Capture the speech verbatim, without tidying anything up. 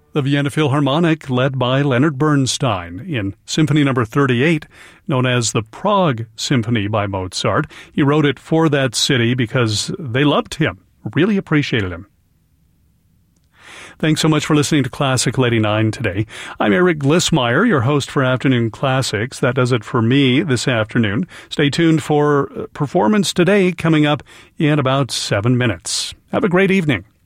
The Vienna Philharmonic, led by Leonard Bernstein, in Symphony Number thirty-eight, known as the Prague Symphony by Mozart. He wrote it for that city because they loved him, really appreciated him. Thanks so much for listening to Classical eighty-nine today. I'm Eric Glissmeyer, your host for Afternoon Classics. That does it for me this afternoon. Stay tuned for Performance Today coming up in about seven minutes. Have a great evening.